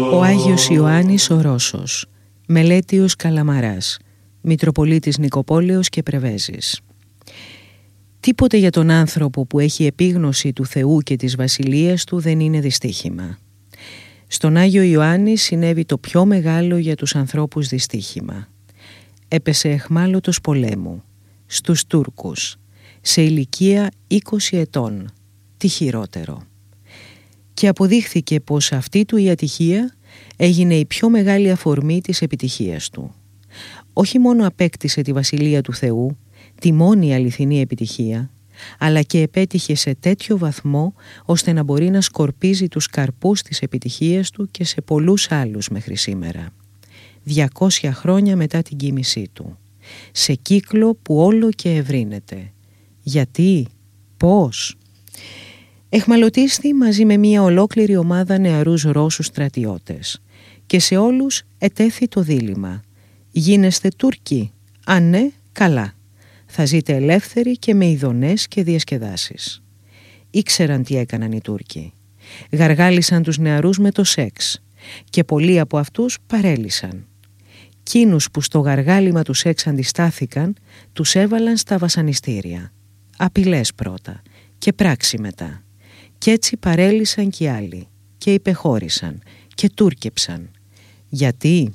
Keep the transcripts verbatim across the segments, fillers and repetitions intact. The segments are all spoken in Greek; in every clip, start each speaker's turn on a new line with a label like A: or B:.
A: Ο Άγιος Ιωάννης ο Ρώσος, Μελέτιος Καλαμαράς, Μητροπολίτης Νικοπόλεως και Πρεβέζης. Τίποτε για τον άνθρωπο που έχει επίγνωση του Θεού και της Βασιλείας Του δεν είναι δυστύχημα. Στον Άγιο Ιωάννη συνέβη το πιο μεγάλο για τους ανθρώπους δυστύχημα. Έπεσε αιχμάλωτος πολέμου, στους Τούρκους, σε ηλικία είκοσι ετών, τι χειρότερο. Και αποδείχθηκε πως αυτή του η ατυχία έγινε η πιο μεγάλη αφορμή της επιτυχίας του. Όχι μόνο απέκτησε τη Βασιλεία του Θεού, τη μόνη αληθινή επιτυχία, αλλά και επέτυχε σε τέτοιο βαθμό ώστε να μπορεί να σκορπίζει τους καρπούς της επιτυχίας του και σε πολλούς άλλους μέχρι σήμερα. διακόσια χρόνια μετά την κοίμησή του, σε κύκλο που όλο και ευρύνεται. Γιατί, πώς? Εχμαλωτίστη μαζί με μια ολόκληρη ομάδα νεαρούς Ρώσους στρατιώτες και σε όλους ετέθη το δίλημμα: γίνεστε Τούρκοι? Αν ναι, καλά. Θα ζείτε ελεύθεροι και με ειδονές και διασκεδάσεις. Ήξεραν τι έκαναν οι Τούρκοι. Γαργάλισαν τους νεαρούς με το σεξ και πολλοί από αυτούς παρέλυσαν. Κίνους που στο γαργάλιμα του σεξ αντιστάθηκαν, τους έβαλαν στα βασανιστήρια. Απειλές πρώτα και πράξη μετά. Κι έτσι παρέλυσαν κι άλλοι και υπεχώρησαν και τούρκεψαν. Γιατί?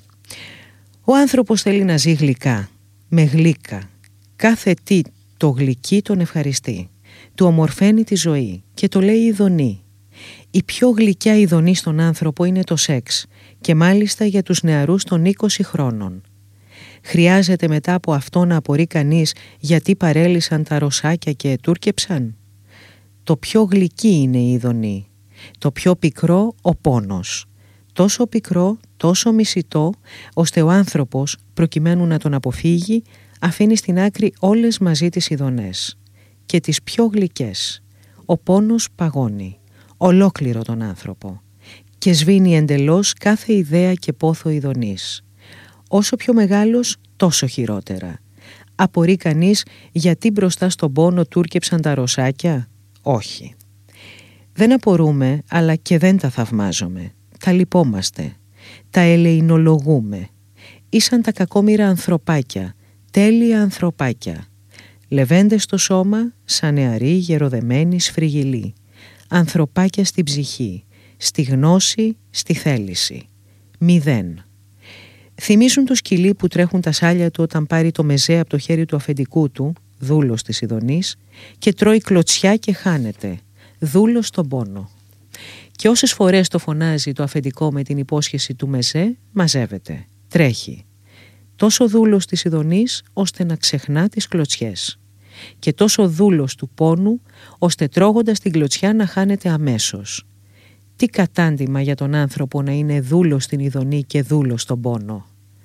A: Ο άνθρωπος θέλει να ζει γλυκά, με γλύκα. Κάθε τι το γλυκί τον ευχαριστεί, του ομορφαίνει τη ζωή και το λέει ειδονή. Η πιο γλυκιά ειδονή στον άνθρωπο είναι το σεξ και μάλιστα για τους νεαρούς των είκοσι χρόνων. Χρειάζεται μετά από αυτό να απορεί κανείς γιατί παρέλυσαν τα ρωσάκια και τούρκεψαν? Το πιο γλυκή είναι η ειδονή, το πιο πικρό ο πόνος. Τόσο πικρό, τόσο μισητό, ώστε ο άνθρωπος, προκειμένου να τον αποφύγει, αφήνει στην άκρη όλες μαζί τις ειδονές. Και τις πιο γλυκές. Ο πόνος παγώνει, ολόκληρο τον άνθρωπο, και σβήνει εντελώς κάθε ιδέα και πόθο ειδονής. Όσο πιο μεγάλος, τόσο χειρότερα. Απορεί κανείς γιατί μπροστά στον πόνο τούρκεψαν τα ρωσάκια? Όχι. Δεν απορούμε, αλλά και δεν τα θαυμάζουμε. Τα λυπόμαστε. Τα ελεηνολογούμε. Ήσαν τα κακόμοιρα ανθρωπάκια, τέλεια ανθρωπάκια. Λεβέντες στο σώμα, σαν νεαροί γεροδεμένοι σφριγγυλοί. Ανθρωπάκια στην ψυχή, στη γνώση, στη θέληση. Μηδέν. Θυμίζουν το σκυλί που τρέχουν τα σάλια του όταν πάρει το μεζέ από το χέρι του αφεντικού του, δούλος της ειδονής, και τρώει κλωτσιά και χάνεται, δούλος στον πόνο. Και όσες φορές το φωνάζει το αφεντικό με την υπόσχεση του μεζέ, μαζεύεται, τρέχει. Τόσο δούλος της ειδονής ώστε να ξεχνά τις κλωτσιές. Και τόσο δούλος του πόνου ώστε τρώγοντας την κλωτσιά να χάνεται αμέσως. Τι κατάντημα για τον άνθρωπο να είναι δούλος στην ειδονή και δούλος στον πόνο.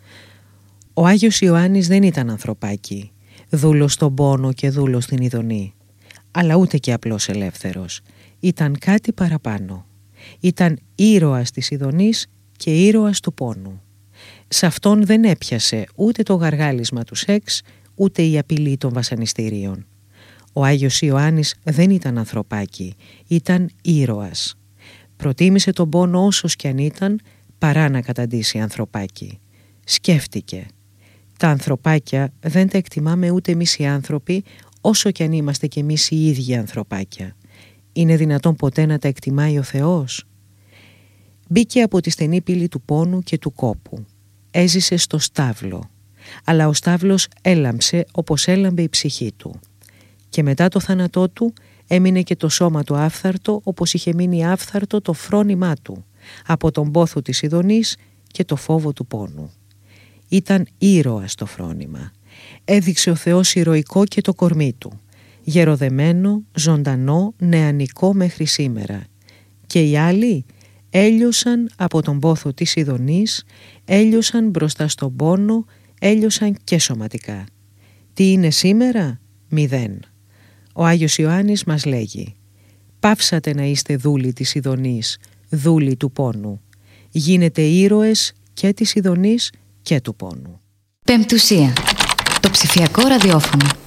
A: Ο Άγιος Ιωάννης δεν ήταν ανθρωπάκι, δούλος στον πόνο και δούλος στην ειδονή, αλλά ούτε και απλός ελεύθερος. Ήταν κάτι παραπάνω. Ήταν ήρωας της ειδονής και ήρωας του πόνου. Σε αυτόν δεν έπιασε ούτε το γαργάλισμα του σεξ, ούτε η απειλή των βασανιστήριων. Ο Άγιος Ιωάννης δεν ήταν ανθρωπάκι, ήταν ήρωας. Προτίμησε τον πόνο όσος κι αν ήταν, παρά να καταντήσει ανθρωπάκι. Σκέφτηκε. Τα ανθρωπάκια δεν τα εκτιμάμε ούτε εμείς οι άνθρωποι, όσο κι αν είμαστε κι εμείς οι ίδιοι ανθρωπάκια. Είναι δυνατόν ποτέ να τα εκτιμάει ο Θεός? Μπήκε από τη στενή πύλη του πόνου και του κόπου. Έζησε στο στάβλο. Αλλά ο στάβλος έλαμψε όπως έλαμπε η ψυχή του. Και μετά το θάνατό του έμεινε και το σώμα του άφθαρτο όπως είχε μείνει άφθαρτο το φρόνημά του από τον πόθο της ειδονής και το φόβο του πόνου. Ήταν ήρωας το φρόνημα. Έδειξε ο Θεός ηρωικό και το κορμί του, γεροδεμένο, ζωντανό, νεανικό μέχρι σήμερα. Και οι άλλοι έλειωσαν από τον πόθο της ειδονής, έλειωσαν μπροστά στον πόνο, έλειωσαν και σωματικά. Τι είναι σήμερα? Μηδέν. Ο Άγιος Ιωάννης μας λέγει: «Πάψατε να είστε δούλοι της ειδονής, δούλοι του πόνου. Γίνετε ήρωες και της ειδονής και του πόνου».
B: Πεμπτουσία. Το ψηφιακό ραδιόφωνο.